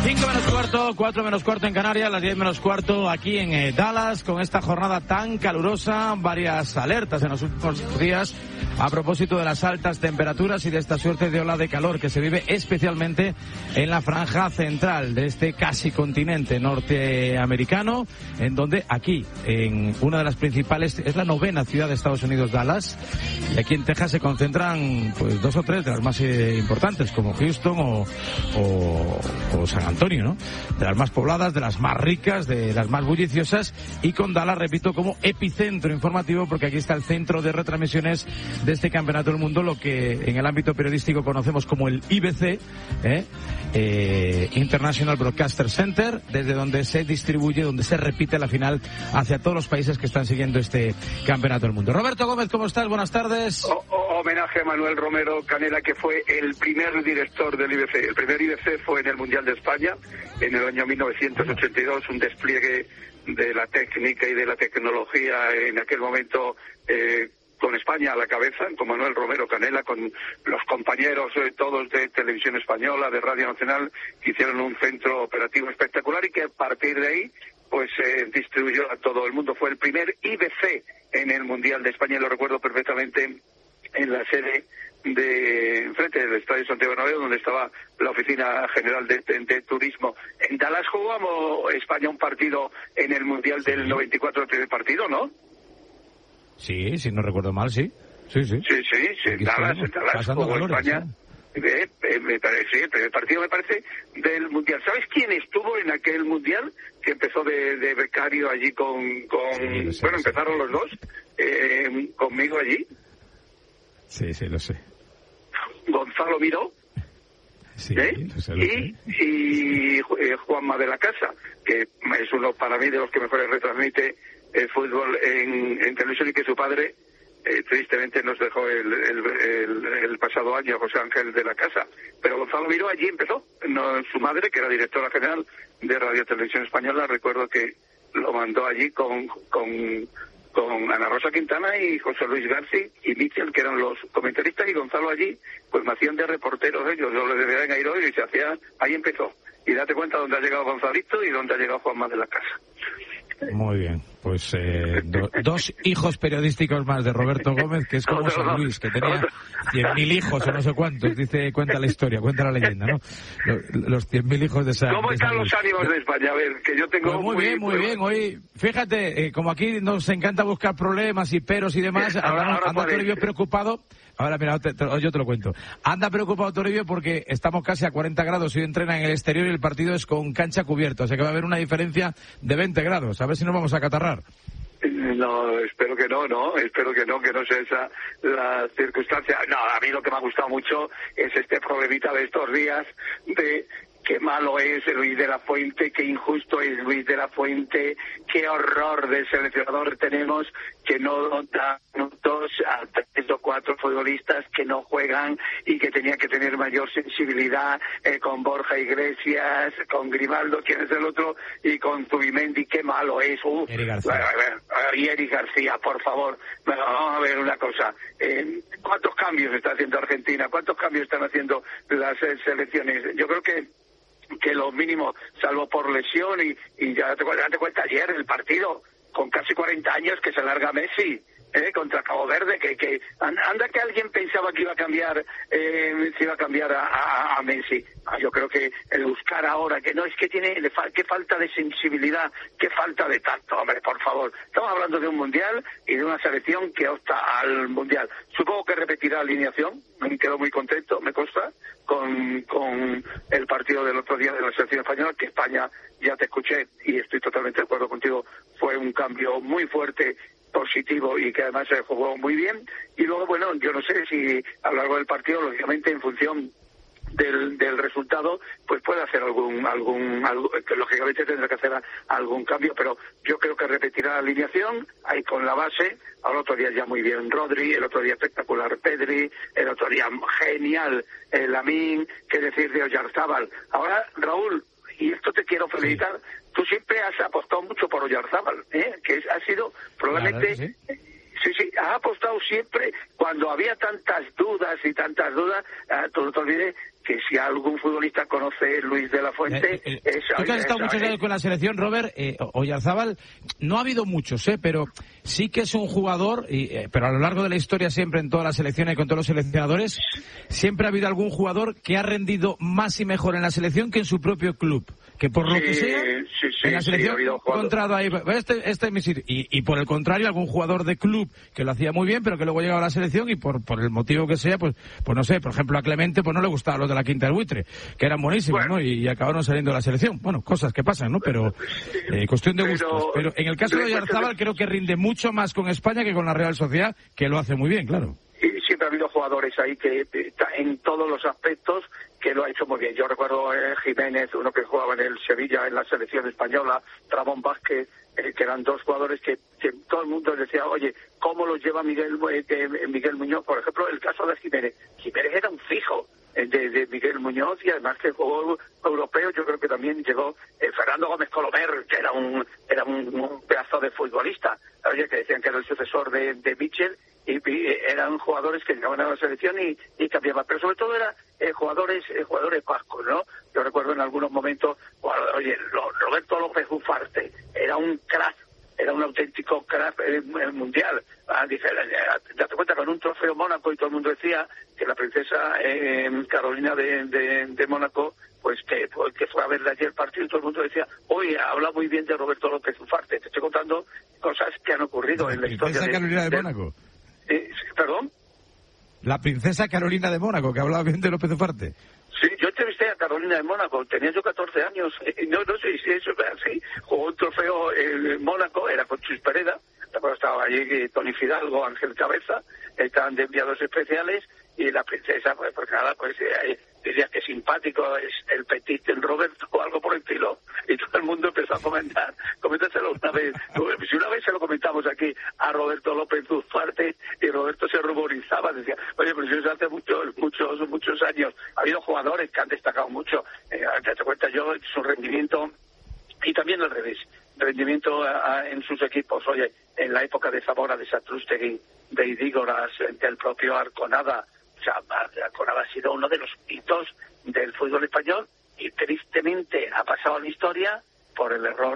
5 menos cuarto, 4 menos cuarto en Canarias, las 10 menos cuarto aquí en Dallas, con esta jornada tan calurosa, varias alertas en los últimos días a propósito de las altas temperaturas y de esta suerte de ola de calor que se vive especialmente en la franja central de este casi continente norteamericano, en donde aquí, en una de las principales, es la 9ª ciudad de Estados Unidos, Dallas, y aquí en Texas se concentran pues 2 o 3 de las más importantes, como Houston o San Antonio, ¿no? De las más pobladas, de las más ricas, de las más bulliciosas, y con Dallas, repito, como epicentro informativo, porque aquí está el centro de retransmisiones de este Campeonato del Mundo, lo que en el ámbito periodístico conocemos como el IBC, International Broadcaster Center, desde donde se distribuye, donde se repite la final hacia todos los países que están siguiendo este Campeonato del Mundo. Roberto Gómez, ¿cómo estás? Buenas tardes. Homenaje a Manuel Romero Canela, que fue el primer director del IBC. El primer IBC fue en el Mundial de España, en el año 1982, un despliegue de la técnica y de la tecnología en aquel momento, con España a la cabeza, con Manuel Romero Canela, con los compañeros todos de Televisión Española, de Radio Nacional, que hicieron un centro operativo espectacular y que a partir de ahí pues se distribuyó a todo el mundo. Fue el primer IBC en el Mundial de España, y lo recuerdo perfectamente en la sede de enfrente del Estadio Santiago Bernabéu, donde estaba la Oficina General de Turismo. En Dallas jugó España un partido en el Mundial del 94, el primer partido, ¿no? Sí, si no recuerdo mal, sí. Sí, Dallas jugó España. Sí, el primer partido, me parece, del Mundial. ¿Sabes quién estuvo en aquel Mundial? Que empezó de becario allí empezaron los dos, conmigo allí. Sí, lo sé. Gonzalo Miró. Sí, y Juanma de la Casa, que es uno para mí de los que mejores retransmite el fútbol en televisión, y que su padre tristemente nos dejó el pasado año, José Ángel de la Casa. Pero Gonzalo Miró allí empezó, su madre, que era directora general de Radio Televisión Española, recuerdo que lo mandó allí con Ana Rosa Quintana y José Luis García y Michel, que eran los comentaristas, y Gonzalo allí, pues me hacían de reporteros ellos, yo les veía en Airó y se hacía, ahí empezó. Y date cuenta dónde ha llegado Gonzalito y dónde ha llegado Juanma de la Casa. Muy bien, pues 2 hijos periodísticos más de Roberto Gómez, que es como San Luis, que tenía 100.000 hijos o no sé cuántos, cuenta la historia, cuenta la leyenda, ¿no? Los 100.000 hijos de San Luis. ¿Cómo están los ánimos de España? A ver, que yo tengo... Pues muy bien. Hoy, fíjate, como aquí nos encanta buscar problemas y peros y demás, anda Toribio preocupado. Ahora, mira, yo te lo cuento. Anda preocupado Toribio porque estamos casi a 40 grados. Hoy entrena en el exterior y el partido es con cancha cubierta. O sea que va a haber una diferencia de 20 grados. A ver si nos vamos a acatarrar. No, espero que no, espero que no sea esa la circunstancia. No, a mí lo que me ha gustado mucho es este problemita de estos días de... Qué malo es Luis de la Fuente, qué injusto es Luis de la Fuente, qué horror de seleccionador tenemos, que no da minutos a 3 o 4 futbolistas que no juegan y que tenían que tener mayor sensibilidad, con Borja Iglesias, con Grimaldo, ¿quién es el otro? Y con Zubimendi, qué malo es. Y Eric García, por favor. Bueno, vamos a ver una cosa. ¿Cuántos cambios está haciendo Argentina? ¿Cuántos cambios están haciendo las selecciones? Yo creo que lo mínimo, salvo por lesión, y ya te cuenta ayer el partido, con casi 40 años que se larga Messi, contra Cabo Verde, que anda que alguien pensaba que iba a cambiar, se iba a cambiar a Messi. Yo creo que el buscar ahora, que no es que qué falta de sensibilidad, qué falta de tacto, hombre, por favor. Estamos hablando de un mundial y de una selección que opta al mundial. Supongo que repetirá alineación, me quedo muy contento, me consta, con el partido del otro día de la selección española, que España, ya te escuché y estoy totalmente de acuerdo contigo, fue un cambio muy fuerte, positivo, y que además se jugó muy bien. Y luego, bueno, yo no sé si a lo largo del partido, lógicamente en función del resultado, pues puede hacer algún que lógicamente tendrá que hacer algún cambio, pero yo creo que repetirá la alineación ahí con la base. Al otro día ya muy bien Rodri, el otro día espectacular Pedri, el otro día genial Lamine, qué decir de Oyarzábal. Ahora, Raúl, y esto te quiero felicitar, tú siempre has apostado mucho por Oyarzábal, que ha sido probablemente... Claro, Sí, ha apostado siempre cuando había tantas dudas, tú no te olvides que si algún futbolista conoce Luis de la Fuente... Tú que has estado muchos años con la selección, Robert, Oyarzábal, no ha habido muchos, pero sí que es un jugador, pero a lo largo de la historia siempre en todas las selecciones y con todos los seleccionadores, siempre ha habido algún jugador que ha rendido más y mejor en la selección que en su propio club. Que por lo que sea, en la selección ha encontrado ahí, este es mi sitio. Y por el contrario, algún jugador de club que lo hacía muy bien, pero que luego llegaba a la selección y por el motivo que sea, pues no sé, por ejemplo a Clemente pues no le gustaban los de la Quinta del Buitre, que eran buenísimos, ¿no? Y acabaron saliendo de la selección. Bueno, cosas que pasan, ¿no? Pero cuestión de gustos. Pero en el caso de Oyarzábal creo que rinde mucho más con España que con la Real Sociedad, que lo hace muy bien, claro. Y siempre ha habido jugadores ahí que en todos los aspectos que lo ha hecho muy bien. Yo recuerdo Jiménez, uno que jugaba en el Sevilla, en la selección española, Ramón Vázquez, que eran dos jugadores que todo el mundo decía, oye, ¿cómo los lleva Miguel Muñoz? Por ejemplo, el caso de Jiménez. Jiménez era un fijo de Miguel Muñoz, y además que jugó europeo. Yo creo que también llegó Fernando Gómez Colomer, que era un pedazo de futbolista, oye, que decían que era el sucesor de Mitchell, y eran jugadores que llegaban a la selección y cambiaban, pero sobre todo eran jugadores vascos, ¿no? Yo recuerdo en algunos momentos, oye, Roberto López Ufarte era un crack, era un auténtico crack mundial. Dice, date cuenta, con un trofeo Mónaco, y todo el mundo decía que la princesa Carolina de Mónaco, pues que fue a verle ayer el partido, y todo el mundo decía, oye, habla muy bien de Roberto López Ufarte. Te estoy contando cosas que han ocurrido en la historia de Carolina de Mónaco. ¿Perdón? La princesa Carolina de Mónaco, que hablaba bien de López Ufarte. Sí, yo entrevisté a Carolina de Mónaco, tenía yo 14 años, no sé si eso es así, jugó un trofeo en Mónaco, era con Chus Pereda, estaba allí Tony Fidalgo, Ángel Cabeza, estaban de enviados especiales, y la princesa, pues nada, diría que simpático es el petit del Roberto o algo por el estilo, y todo el mundo empezó a comentárselo una vez. Si una vez se lo comentamos aquí a Roberto López Ufarte, y Roberto se ruborizaba, decía, oye, pero si eso hace muchos años. Ha habido jugadores que han destacado mucho, te cuento yo, su rendimiento, y también al revés, rendimiento en sus equipos. Oye, en la época de Zamora, de Satrústegui, de Idígoras, del propio Arconada, o sea, Arconada ha sido uno de los hitos del fútbol español, y tristemente ha pasado a la historia por el error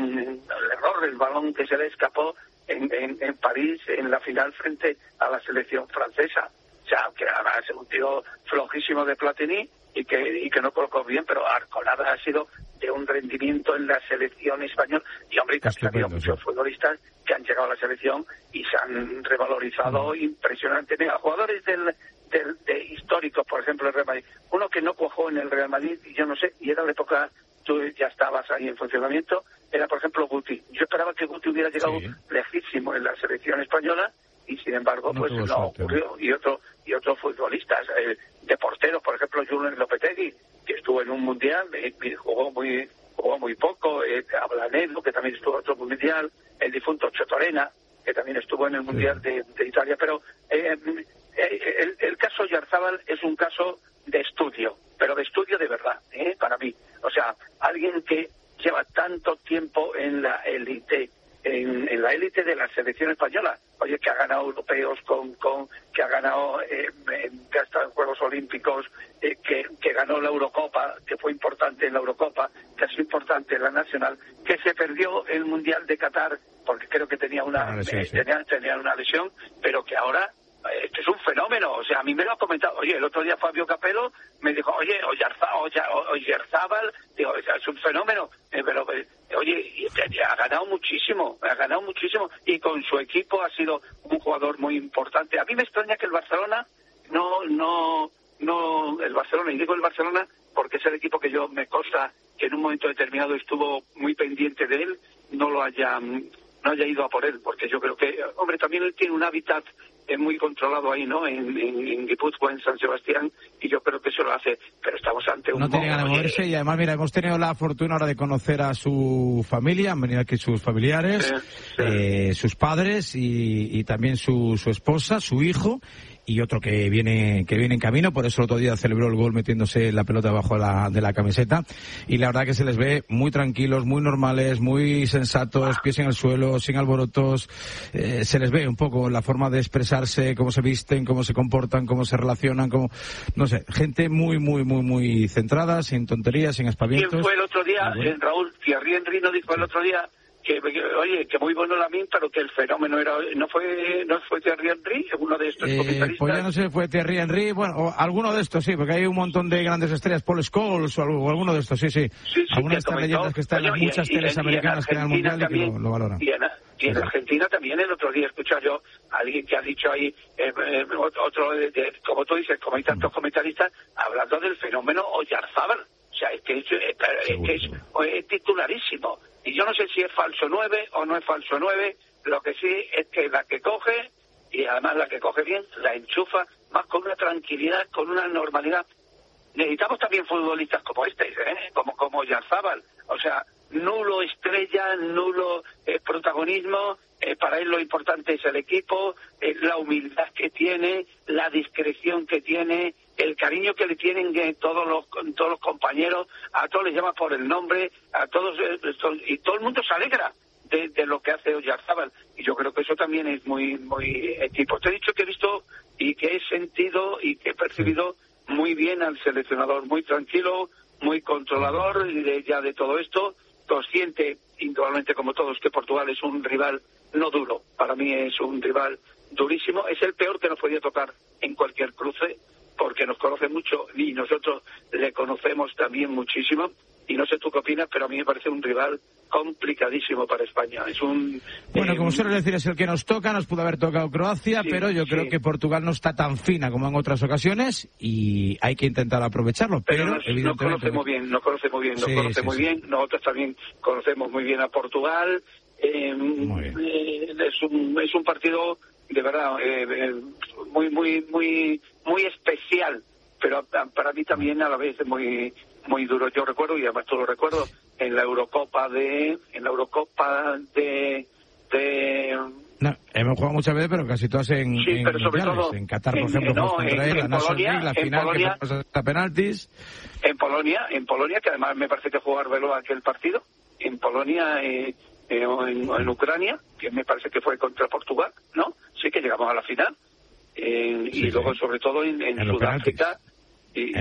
el balón que se le escapó en París en la final frente a la selección francesa. O sea, que además es un tío flojísimo de Platini y que no colocó bien, pero Arconada ha sido de un rendimiento en la selección española, y hombre, también ha habido muchos futbolistas que han llegado a la selección y se han revalorizado impresionantemente. Jugadores de históricos, por ejemplo, el Real Madrid. Uno que no cuajó en el Real Madrid, y yo no sé, y era la época, tú ya estabas ahí en funcionamiento, era por ejemplo Guti. Yo esperaba que Guti hubiera llegado lejísimo en la selección española, y sin embargo pues no ocurrió. Y otros futbolistas de porteros, por ejemplo Julen Lopetegui, que estuvo en un mundial, jugó muy poco, Ablanedo, que también estuvo en otro mundial, el difunto Chotorena, que también estuvo en el mundial de Italia. Pero el caso Oyarzábal es un caso de estudio, pero de estudio de verdad, para mí. O sea, alguien que lleva tanto tiempo en la élite, en la élite de la selección española. Oye, que ha ganado europeos que ha ganado, que ha estado en Juegos Olímpicos, que ganó la Eurocopa, que fue importante en la Eurocopa, que ha sido importante en la Nacional, que se perdió el Mundial de Qatar porque creo que tenía una lesión, pero que ahora esto es un fenómeno. O sea, a mí me lo ha comentado. Oye, el otro día Fabio Capello me dijo, oye, Oyarzábal, digo, es un fenómeno, pero oye, ha ganado muchísimo, y con su equipo ha sido un jugador muy importante. A mí me extraña que el Barcelona el Barcelona, y digo el Barcelona porque es el equipo que yo me consta que en un momento determinado estuvo muy pendiente de él, no haya ido a por él, porque yo creo que, hombre, también él tiene un hábitat muy controlado ahí, ¿no? En Guipúzcoa, en San Sebastián, y yo creo que eso lo hace, pero estamos ante un... No tiene ganas de moverse, y además, mira, hemos tenido la fortuna ahora de conocer a su familia, han venido aquí sus familiares, sus padres y también su esposa, su hijo, y otro que viene en camino, por eso el otro día celebró el gol metiéndose la pelota debajo de la camiseta, y la verdad que se les ve muy tranquilos, muy normales, muy sensatos, pies en el suelo, sin alborotos, se les ve un poco la forma de expresarse, cómo se visten, cómo se comportan, cómo se relacionan, no sé, gente muy, muy, muy, muy centrada, sin tonterías, sin aspavientos. ¿Quién fue el otro día? Raúl, Thierry Henry nos dijo el otro día que oye, que muy bueno Lamine, pero que el fenómeno no fue Thierry Henry, uno de estos comentaristas. Pues ya no sé, fue Thierry Henry, bueno, o alguno de estos, sí, porque hay un montón de grandes estrellas, Paul Scholes o alguno de estos, sí. Algunas de estas leyendas que están en muchas teles americanas que dan el mundial y que lo valoran. Y en Argentina también el otro día escuché yo a alguien que ha dicho ahí, otro, como tú dices, como hay tantos comentaristas, hablando del fenómeno Oyarzábal. O sea, es que es titularísimo. Y yo no sé si es falso 9 o no es falso 9, lo que sí es que la que coge, y además la que coge bien, la enchufa más con una tranquilidad, con una normalidad. Necesitamos también futbolistas como como Oyarzábal. O sea, nulo estrella, nulo protagonismo. Para él lo importante es el equipo, la humildad que tiene, la discreción que tiene, el cariño que le tienen todos los compañeros, a todos les llama por el nombre, a todos, y todo el mundo se alegra de lo que hace Oyarzábal. Y yo creo que eso también es muy, muy equipo. Te he dicho que he visto y que he sentido y que he percibido muy bien al seleccionador, muy tranquilo, muy controlador ya de todo esto, consciente, indudablemente como todos, que Portugal es un rival no duro. Para mí es un rival durísimo. Es el peor que nos podía tocar en cualquier cruce, porque nos conoce mucho y nosotros le conocemos también muchísimo. Y no sé tú qué opinas, pero a mí me parece un rival complicadísimo para España. Es bueno, como suelo decir, es el que nos toca. Nos pudo haber tocado Croacia, pero yo creo que Portugal no está tan fina como en otras ocasiones y hay que intentar aprovecharlo. Pero evidentemente nos conoce muy bien. Nosotros también conocemos muy bien a Portugal. Es un partido de verdad muy, muy, muy, muy especial, pero para mí también a la vez es muy, muy duro. Yo recuerdo, y además tú lo recuerdo, en la Eurocopa de no, hemos jugado muchas veces, pero casi todas en pero sobre todo en Qatar, por ejemplo, en Polonia, la final que fue hasta penaltis. En Polonia, que además me parece que jugó Arbeloa aquel partido. En Polonia o en Ucrania, que me parece que fue contra Portugal, ¿no? Sí que llegamos a la final. Y luego, sobre todo, en Sudáfrica. Y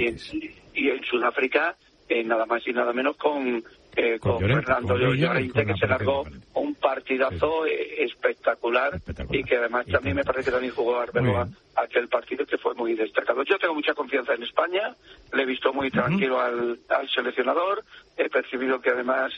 en Sudáfrica, nada más y nada menos con Fernando Llorente, que se largó un partidazo espectacular y que además también me parece que también jugó Arbeloa aquel partido, que fue muy destacado. Yo tengo mucha confianza en España, le he visto muy tranquilo al seleccionador, he percibido que además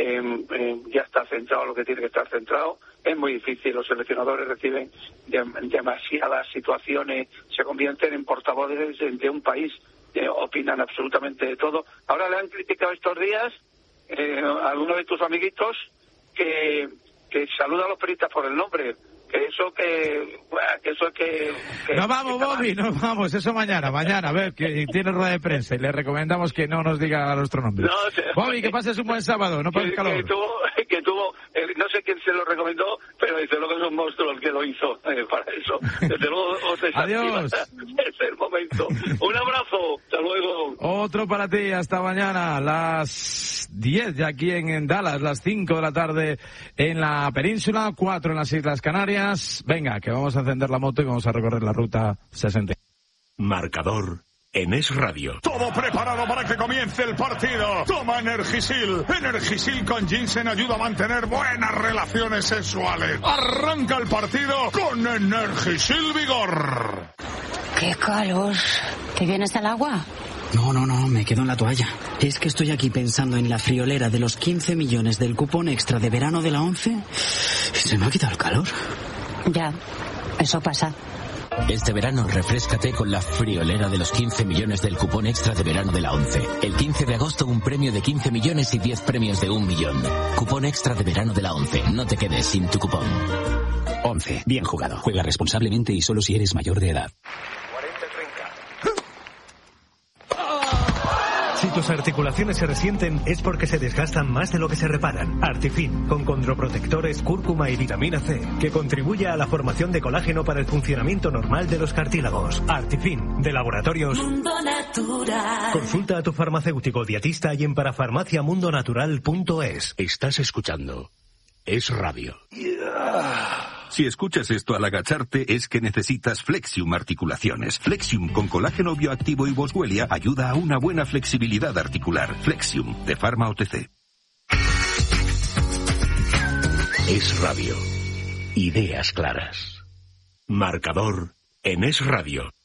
ya está centrado lo que tiene que estar centrado. Es muy difícil, los seleccionadores reciben demasiadas situaciones, se convierten en portavoces de un país, opinan absolutamente de todo. Ahora le han criticado estos días a algunos de tus amiguitos que saluda a los periodistas por el nombre. Eso es que no vamos, Bobby, no vamos, eso mañana, a ver, que tiene rueda de prensa y le recomendamos que no nos diga nuestro nombre. Bobby, que pases un buen sábado, no pases calor. Que tuvo, no sé quién se lo recomendó, pero desde luego es un monstruo el que lo hizo para eso. Desde luego adiós. Es el momento. Un abrazo, hasta luego. Otro para ti, hasta mañana, las 10 ya aquí en Dallas, las 5 de la tarde en la península, 4 en las Islas Canarias. Venga, que vamos a encender la moto y vamos a recorrer la ruta 60. Marcador en Es Radio. Todo preparado para que comience el partido. Toma Energisil. Energisil con ginseng ayuda a mantener buenas relaciones sexuales. Arranca el partido con Energisil Vigor. ¡Qué calor! ¿Te vienes al agua? No, me quedo en la toalla. Es que estoy aquí pensando en la friolera de los 15 millones del cupón extra de verano de la 11 y se me ha quitado el calor. Ya, eso pasa. Este verano refréscate con la friolera de los 15 millones del cupón extra de verano de la 11. El 15 de agosto un premio de 15 millones y 10 premios de 1 millón. Cupón extra de verano de la 11. No te quedes sin tu cupón. 11. Bien jugado. Juega responsablemente y solo si eres mayor de edad. Si tus articulaciones se resienten es porque se desgastan más de lo que se reparan. Artifin, con condroprotectores, cúrcuma y vitamina C, que contribuye a la formación de colágeno para el funcionamiento normal de los cartílagos. Artifin, de Laboratorios Mundo Natural. Consulta a tu farmacéutico dietista y en parafarmaciamundonatural.es. Estás escuchando Es Radio. Si escuchas esto al agacharte es que necesitas Flexium Articulaciones. Flexium con colágeno bioactivo y boswellia ayuda a una buena flexibilidad articular. Flexium, de Pharma OTC. Es Radio. Ideas claras. Marcador en Es Radio.